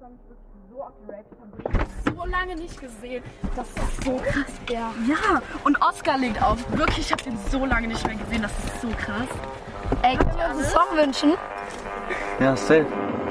freue mich wirklich so auf die Rave. Ich habe so lange nicht gesehen. Das ist so krass, ja. Ja, und Oscar legt auf. Wirklich, ich habe den so lange nicht mehr gesehen. Das ist so krass. Ey, könnt ihr uns einen Song wünschen? Ja, safe.